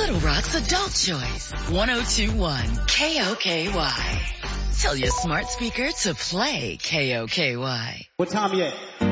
Little Rock's Adult Choice. 1021 KOKY. Tell your smart speaker to play KOKY. What time yet?